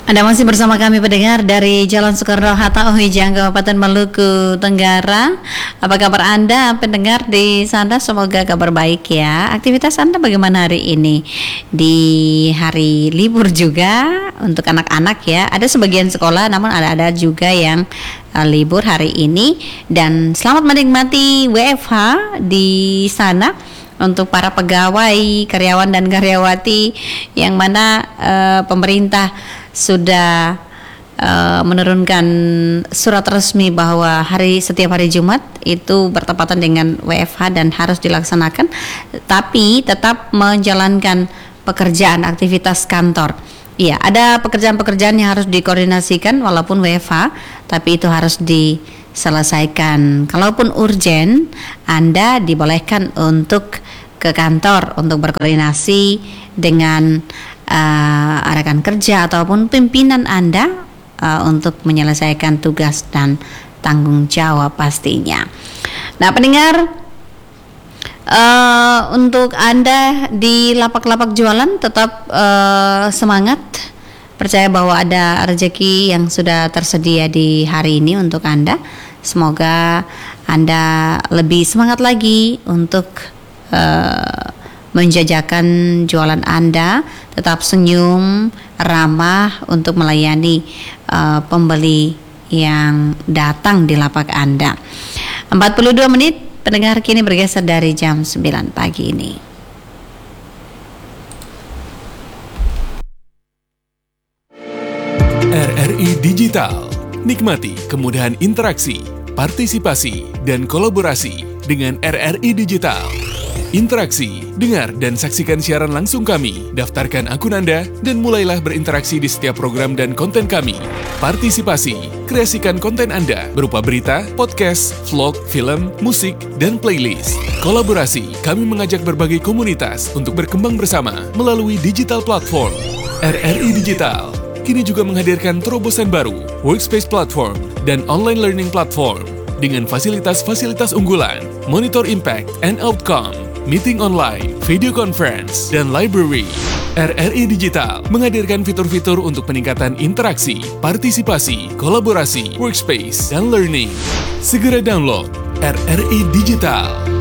Anda masih bersama kami pendengar dari Jalan Soekarno-Hatta, Ohijang, Kabupaten Maluku Tenggara. Apa kabar Anda pendengar di sana? Semoga kabar baik ya. Aktivitas Anda bagaimana hari ini? Di hari libur juga untuk anak-anak ya. Ada sebagian sekolah namun ada juga yang libur hari ini. Dan selamat menikmati WFH di sana untuk para pegawai, karyawan dan karyawati yang mana pemerintah sudah menurunkan surat resmi bahwa setiap hari Jumat itu bertepatan dengan WFH dan harus dilaksanakan, tapi tetap menjalankan pekerjaan aktivitas kantor. Iya, ada pekerjaan-pekerjaan yang harus dikoordinasikan walaupun WFH, tapi itu harus diselesaikan. Kalaupun urgen, Anda dibolehkan untuk ke kantor untuk berkoordinasi dengan rekan kerja ataupun pimpinan Anda untuk menyelesaikan tugas dan tanggung jawab pastinya. Nah pendengar, untuk Anda di lapak-lapak jualan tetap semangat, percaya bahwa ada rezeki yang sudah tersedia di hari ini untuk Anda. Semoga Anda lebih semangat lagi untuk menjajakan jualan Anda, tetap senyum, ramah untuk melayani pembeli yang datang di lapak Anda. 42 menit pendengar kini bergeser dari jam 9 pagi ini. RRI Digital. Nikmati kemudahan interaksi, partisipasi, dan kolaborasi dengan RRI Digital. Interaksi, dengar dan saksikan siaran langsung kami, daftarkan akun Anda, dan mulailah berinteraksi di setiap program dan konten kami. Partisipasi, kreasikan konten Anda berupa berita, podcast, vlog, film, musik, dan playlist. Kolaborasi, kami mengajak berbagai komunitas untuk berkembang bersama melalui digital platform. RRI Digital kini juga menghadirkan terobosan baru, workspace platform, dan online learning platform dengan fasilitas-fasilitas unggulan, monitor impact and outcome, meeting online, video conference, dan library. RRI Digital menghadirkan fitur-fitur untuk peningkatan interaksi, partisipasi, kolaborasi, workspace, dan learning. Segera download RRI Digital.